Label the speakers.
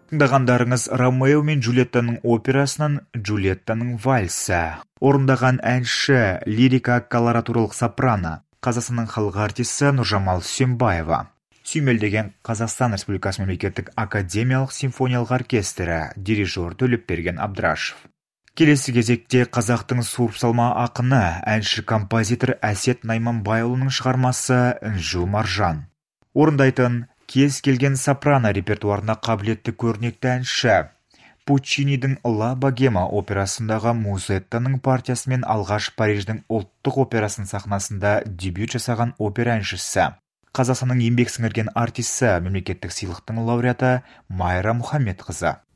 Speaker 1: Тыңдағандарыңыз Ромео мен Джульеттаның операсынан Джульеттаның вальсі. Орындаған әнші лирика колоратуралық сопрано, Қазақстанның халық артисі Нұржамал Сүйембаева. Сүйемелдеген Қазақстан Республикасы мемлекеттік академиялық симфониялық оркестрі, дирижер Төлепберген Абдрашев. Келесі кезекте қазақтың суырып салма ақыны, әнші-композитор Әсет Найманбайұлының шығармасы Інжу Маржан. Орындайтын кез келген сопрано репертуарына қабілетті көрнекті әнші. Пуччинидің «Ла Богема» операсындағы Музеттаның партиясымен алғаш Париждің ұлттық операсының сахнасында дебют жасаған опера әншісі. Қазақстанның еңбек сіңірген артисі, мемлекеттік сыйлықтың лауреаты Майра Мұхаммедқызы.